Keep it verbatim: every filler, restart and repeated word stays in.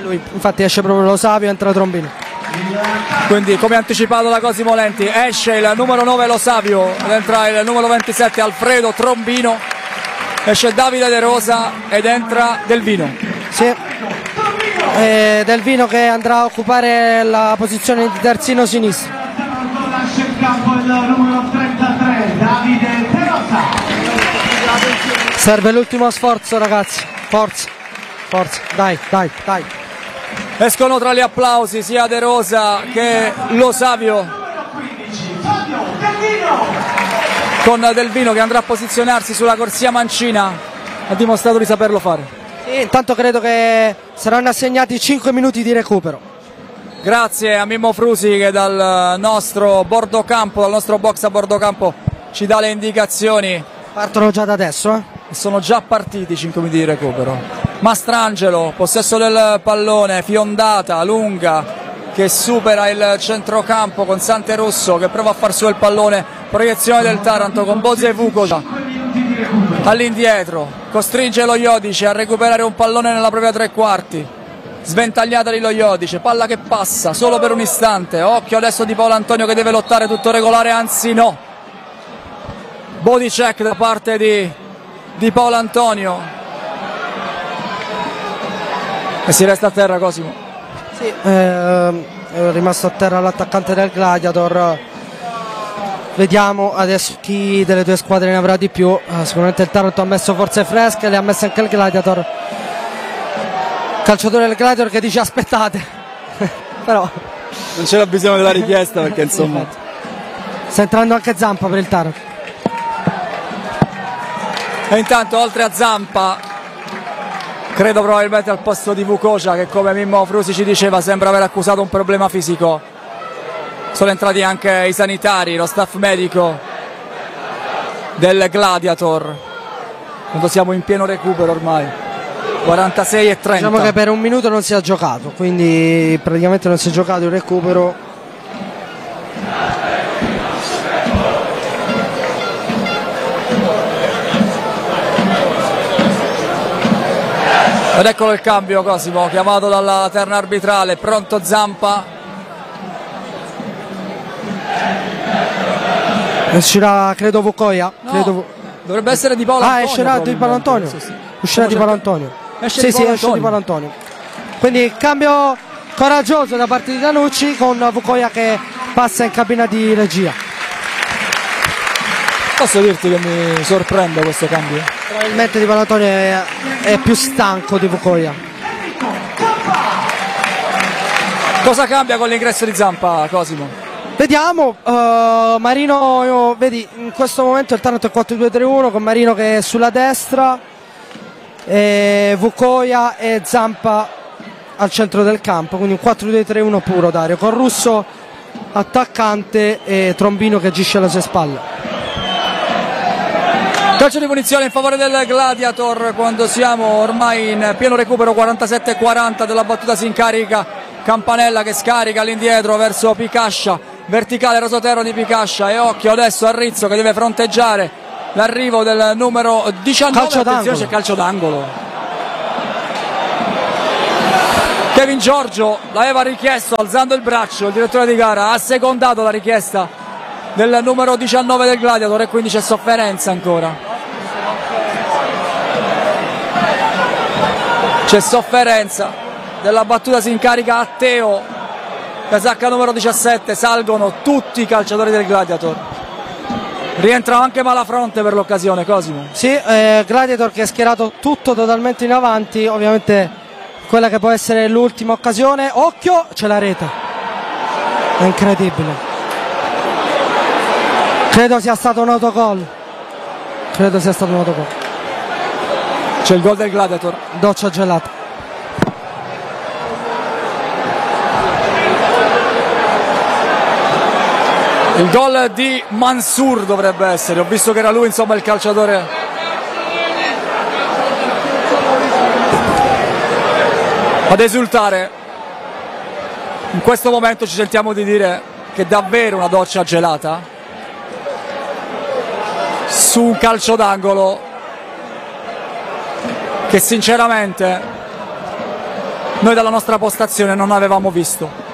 lui, infatti esce proprio Lo Savio, entra Trombino. Quindi come anticipato da Cosimo Lenti esce il numero nove Lo Savio ed entra il numero ventisette Alfredo Trombino, esce Davide De Rosa ed entra Del Vino. Sì. E Del Vino che andrà a occupare la posizione di terzino sinistro. Lascia il campo il numero trentatré Davide De Rosa. Serve l'ultimo sforzo, ragazzi, forza, forza, dai, dai, dai. Escono tra gli applausi sia De Rosa che Lo Savio, con Del Vino che andrà a posizionarsi sulla corsia mancina, ha dimostrato di saperlo fare. Sì, intanto credo che saranno assegnati cinque minuti di recupero. Grazie a Mimmo Frusi che dal nostro bordo campo, dal nostro box a bordo campo ci dà le indicazioni. Partono già da adesso, eh? Sono già partiti cinque minuti di recupero. Mastrangelo, possesso del pallone, fiondata lunga che supera il centrocampo con Santerusso che prova a far su il pallone, proiezione del Taranto con Boze e Vukovic all'indietro, costringe lo Jodice a recuperare un pallone nella propria tre quarti, sventagliata di lo Jodice, palla che passa solo per un istante, occhio adesso di Paolo Antonio che deve lottare, tutto regolare, anzi no, body check da parte di, di Paolo Antonio e si resta a terra. Cosimo. Sì, eh, è rimasto a terra l'attaccante del Gladiator. Vediamo adesso chi delle due squadre ne avrà di più. Eh, sicuramente il Taranto ha messo forze fresche, le ha messe anche il Gladiator. Calciatore del Gladiator che dice aspettate. Però non c'era bisogno della richiesta perché insomma sta entrando anche Zampa per il Taranto. E intanto oltre a Zampa, credo probabilmente al posto di Vukovic che come Mimmo Frusi ci diceva sembra aver accusato un problema fisico, sono entrati anche i sanitari, lo staff medico del Gladiator quando siamo in pieno recupero ormai, quarantasei e trenta. Diciamo che per un minuto non si è giocato, quindi praticamente non si è giocato il recupero. Ed eccolo il cambio, Cosimo, chiamato dalla terna arbitrale, pronto Zampa. Uscirà credo Vukoia. No, credo... dovrebbe essere di Paolo ah, Antonio. Ah, escerà di Paolo Antonio. Sì, sì. Uscirà di Paolo Antonio. Esce sì, di Paolo sì, Antonio. esce di Paolo Antonio. Quindi cambio coraggioso da parte di Danucci con Vukoia che passa in cabina di regia. Posso dirti che mi sorprende questo cambio? Probabilmente Di Paolo Antonio è, è più stanco di Vukoia. Cosa cambia con l'ingresso di Zampa, Cosimo? Vediamo, uh, Marino, io, vedi, in questo momento il Taranto è quattro due tre uno con Marino che è sulla destra, e Vukoia e Zampa al centro del campo, quindi un quattro due tre uno puro, Dario, con Russo attaccante e Trombino che agisce alle sue spalle. Calcio di punizione in favore del Gladiator quando siamo ormai in pieno recupero, quarantasette e quaranta della battuta si incarica Campanella che scarica all'indietro verso Picascia, verticale rasoterro di Picascia e occhio adesso a Rizzo che deve fronteggiare l'arrivo del numero diciannove. Calcio d'angolo. C'è calcio d'angolo. Kevin Giorgio l'aveva richiesto alzando il braccio, il direttore di gara ha secondato la richiesta del numero diciannove del Gladiator e quindi c'è sofferenza ancora. C'è sofferenza della battuta, si incarica Atteo, casacca numero diciassette, salgono tutti i calciatori del Gladiator. Rientra anche Malafronte per l'occasione, Cosimo. Sì, eh, Gladiator che è schierato tutto totalmente in avanti, ovviamente quella che può essere l'ultima occasione. Occhio, c'è la rete. È incredibile. Credo sia stato un autogol. Credo sia stato un autogol. C'è il gol del Gladiator. Doccia gelata. Il gol di Mansur dovrebbe essere, ho visto che era lui insomma il calciatore. Ad esultare. In questo momento ci sentiamo di dire che è davvero una doccia gelata su un calcio d'angolo che sinceramente noi dalla nostra postazione non avevamo visto.